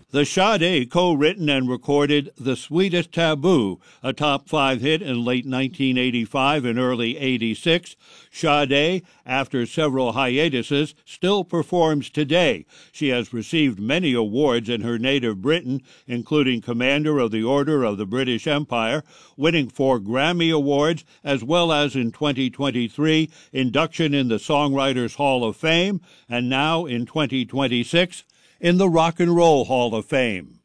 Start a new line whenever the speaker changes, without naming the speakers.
The Sade co-written and recorded The Sweetest Taboo, a top 5 hit in late 1985 and early 86. Sade, after several hiatuses, still performs today. She has received many awards in her native Britain, including Commander of the Order of the British Empire, winning 4 Grammy Awards, as well as in 2023, induction in the Songwriters Hall of Fame, and now in 2026, in the Rock and Roll Hall of Fame.